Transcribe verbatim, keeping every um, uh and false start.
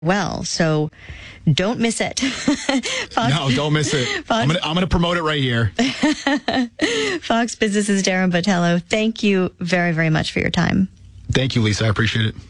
well. So don't miss it. Fox, no, don't miss it. Fox, I'm going to I'm going to promote it right here. Fox Business's Darren Botelho, thank you very, very much for your time. Thank you, Lisa. I appreciate it.